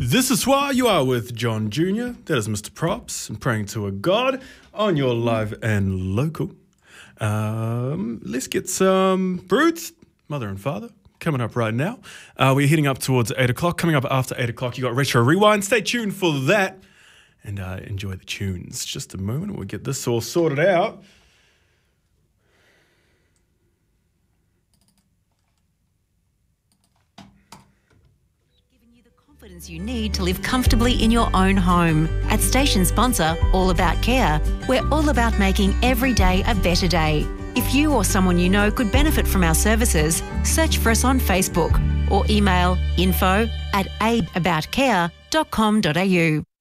This is why you are with John Jr. That is Mr. Props and praying to a God on your live and local. Let's get some Broods, mother and father, coming up right now. We're heading up towards 8 o'clock. Coming up after 8 o'clock, you got Retro Rewind. Stay tuned for that and enjoy the tunes. Just a moment, we'll get this all sorted out. You need to live comfortably in your own home. At station sponsor All About Care, we're all about making every day a better day. If you or someone you know could benefit from our services, search for us on Facebook or email info@aidaboutcare.com.au.